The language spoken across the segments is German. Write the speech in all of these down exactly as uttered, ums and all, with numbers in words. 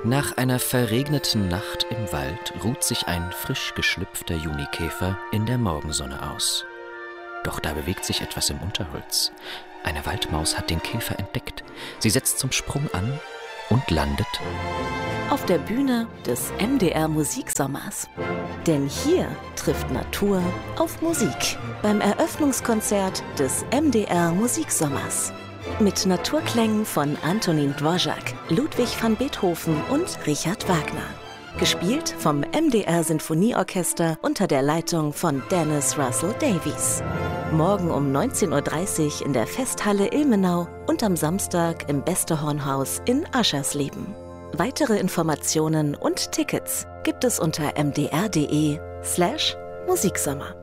Nach einer verregneten Nacht im Wald ruht sich ein frisch geschlüpfter Junikäfer in der Morgensonne aus. Doch da bewegt sich etwas im Unterholz. Eine Waldmaus hat den Käfer entdeckt. Sie setzt zum Sprung an und landet auf der Bühne des M D R Musiksommers. Denn hier trifft Natur auf Musik beim Eröffnungskonzert des M D R Musiksommers. Mit Naturklängen von Antonín Dvořák, Ludwig van Beethoven und Richard Wagner. Gespielt vom M D R Sinfonieorchester unter der Leitung von Dennis Russell Davies. Morgen um neunzehn Uhr dreißig in der Festhalle Ilmenau und am Samstag im Beste-Hornhaus in Aschersleben. Weitere Informationen und Tickets gibt es unter mdr.de slash Musiksommer.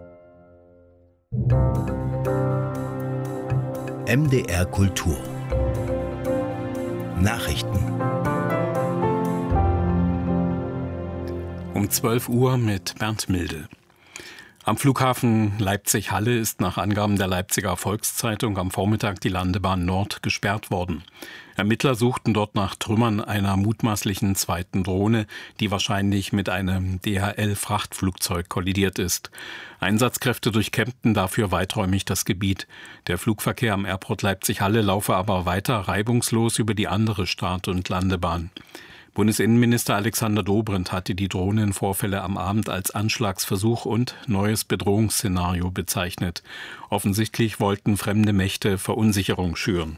M D R Kultur Nachrichten um zwölf Uhr mit Bernd Milde. Am Flughafen Leipzig-Halle ist nach Angaben der Leipziger Volkszeitung am Vormittag die Landebahn Nord gesperrt worden. Ermittler suchten dort nach Trümmern einer mutmaßlichen zweiten Drohne, die wahrscheinlich mit einem D H L-Frachtflugzeug kollidiert ist. Einsatzkräfte durchkämmten dafür weiträumig das Gebiet. Der Flugverkehr am Airport Leipzig-Halle laufe aber weiter reibungslos über die andere Start- und Landebahn. Bundesinnenminister Alexander Dobrindt hatte die Drohnenvorfälle am Abend als Anschlagsversuch und neues Bedrohungsszenario bezeichnet. Offensichtlich wollten fremde Mächte Verunsicherung schüren.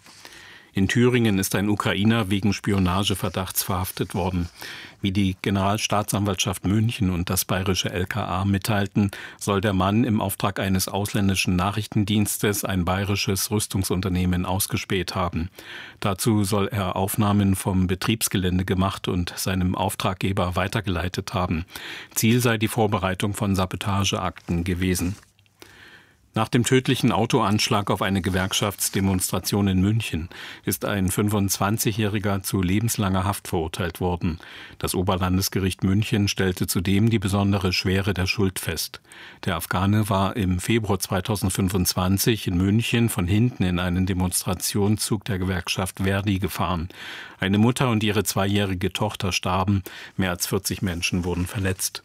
In Thüringen ist ein Ukrainer wegen Spionageverdachts verhaftet worden. Wie die Generalstaatsanwaltschaft München und das bayerische L K A mitteilten, soll der Mann im Auftrag eines ausländischen Nachrichtendienstes ein bayerisches Rüstungsunternehmen ausgespäht haben. Dazu soll er Aufnahmen vom Betriebsgelände gemacht und seinem Auftraggeber weitergeleitet haben. Ziel sei die Vorbereitung von Sabotageakten gewesen. Nach dem tödlichen Autoanschlag auf eine Gewerkschaftsdemonstration in München ist ein fünfundzwanzigjähriger zu lebenslanger Haft verurteilt worden. Das Oberlandesgericht München stellte zudem die besondere Schwere der Schuld fest. Der Afghane war im Februar zweitausendfünfundzwanzig in München von hinten in einen Demonstrationszug der Gewerkschaft Verdi gefahren. Eine Mutter und ihre zweijährige Tochter starben, mehr als vierzig Menschen wurden verletzt.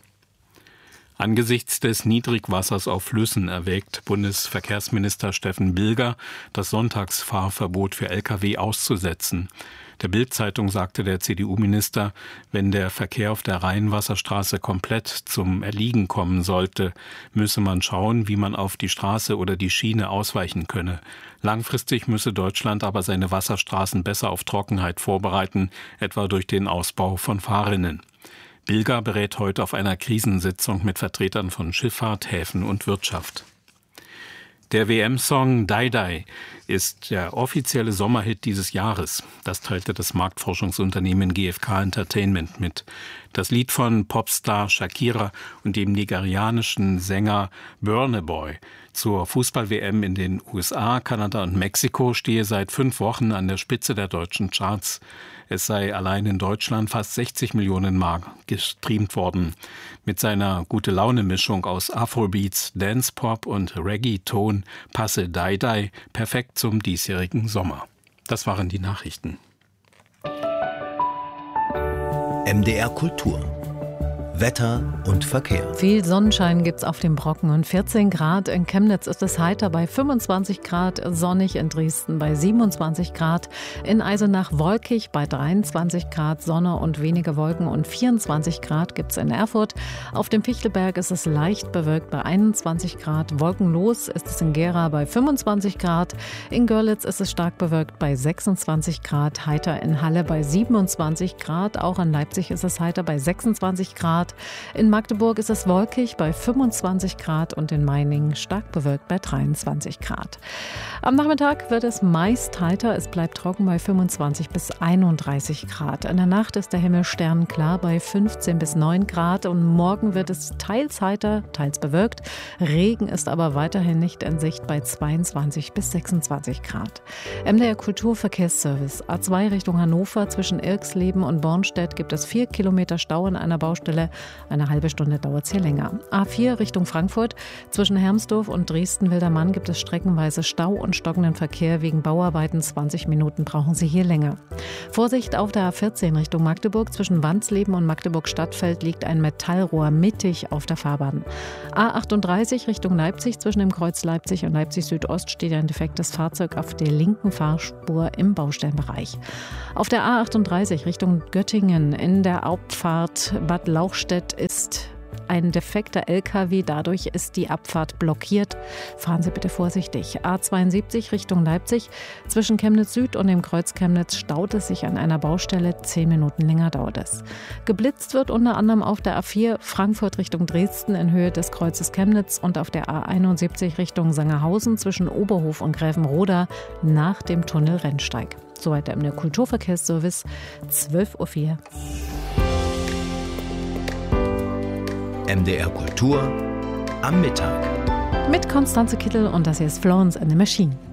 Angesichts des Niedrigwassers auf Flüssen erwägt Bundesverkehrsminister Steffen Bilger, das Sonntagsfahrverbot für L K W auszusetzen. Der Bild-Zeitung sagte der C D U-Minister, wenn der Verkehr auf der Rheinwasserstraße komplett zum Erliegen kommen sollte, müsse man schauen, wie man auf die Straße oder die Schiene ausweichen könne. Langfristig müsse Deutschland aber seine Wasserstraßen besser auf Trockenheit vorbereiten, etwa durch den Ausbau von Fahrrinnen. Bilger berät heute auf einer Krisensitzung mit Vertretern von Schifffahrt, Häfen und Wirtschaft. Der W M-Song Die Die ist der offizielle Sommerhit dieses Jahres. Das teilte das Marktforschungsunternehmen G F K Entertainment mit. Das Lied von Popstar Shakira und dem nigerianischen Sänger Burna Boy zur Fußball-W M in den U S A, Kanada und Mexiko stehe seit fünf Wochen an der Spitze der deutschen Charts. Es sei allein in Deutschland fast sechzig Millionen Mal gestreamt worden. Mit seiner Gute-Laune-Mischung aus Afrobeats, Dance-Pop und Reggae-Ton passe Die Die perfekt zum diesjährigen Sommer. Das waren die Nachrichten. M D R Kultur Wetter und Verkehr. Viel Sonnenschein gibt's auf dem Brocken und vierzehn Grad. In Chemnitz ist es heiter bei fünfundzwanzig Grad, sonnig in Dresden bei siebenundzwanzig Grad, in Eisenach wolkig bei dreiundzwanzig Grad, Sonne und wenige Wolken und vierundzwanzig Grad gibt's in Erfurt. Auf dem Fichtelberg ist es leicht bewölkt bei einundzwanzig Grad, wolkenlos ist es in Gera bei fünfundzwanzig Grad, in Görlitz ist es stark bewölkt bei sechsundzwanzig Grad, heiter in Halle bei siebenundzwanzig Grad, auch in Leipzig ist es heiter bei sechsundzwanzig Grad. In Magdeburg ist es wolkig bei fünfundzwanzig Grad und in Meiningen stark bewölkt bei dreiundzwanzig Grad. Am Nachmittag wird es meist heiter, es bleibt trocken bei fünfundzwanzig bis einunddreißig Grad. In der Nacht ist der Himmel sternklar bei fünfzehn bis neun Grad und morgen wird es teils heiter, teils bewölkt. Regen ist aber weiterhin nicht in Sicht bei zweiundzwanzig bis sechsundzwanzig Grad. M D R Kulturverkehrsservice A zwei Richtung Hannover zwischen Irxleben und Bornstedt gibt es vier Kilometer Stau an einer Baustelle. Eine halbe Stunde dauert es hier länger. A vier Richtung Frankfurt. Zwischen Hermsdorf und Dresden-Wildermann gibt es streckenweise Stau und stockenden Verkehr wegen Bauarbeiten. zwanzig Minuten brauchen Sie hier länger. Vorsicht auf der A vierzehn Richtung Magdeburg. Zwischen Wandsleben und Magdeburg-Stadtfeld liegt ein Metallrohr mittig auf der Fahrbahn. A achtunddreißig Richtung Leipzig. Zwischen dem Kreuz Leipzig und Leipzig Südost steht ein defektes Fahrzeug auf der linken Fahrspur im Baustellenbereich. Auf der A achtunddreißig Richtung Göttingen in der Abfahrt Bad Lauchstädt ist ein defekter L K W, dadurch ist die Abfahrt blockiert. Fahren Sie bitte vorsichtig. A zweiundsiebzig Richtung Leipzig. Zwischen Chemnitz Süd und dem Kreuz Chemnitz staut es sich an einer Baustelle. Zehn Minuten länger dauert es. Geblitzt wird unter anderem auf der A vier Frankfurt Richtung Dresden in Höhe des Kreuzes Chemnitz und auf der A einundsiebzig Richtung Sangerhausen zwischen Oberhof und Gräfenroda nach dem Tunnel Rennsteig. Soweit der M D R Kulturverkehrsservice, zwölf Uhr vier. M D R Kultur am Mittag. Mit Konstanze Kittel und das hier ist Florence and the Machine.